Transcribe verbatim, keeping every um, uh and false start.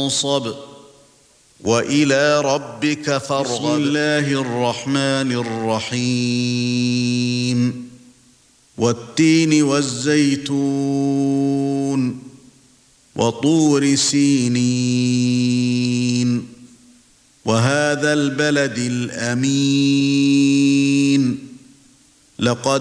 فانصب وإلى ربك فارغب. بسم الله الرحمن الرحيم. والتين والزيتون وطور سينين وهذا البلد الأمين لقد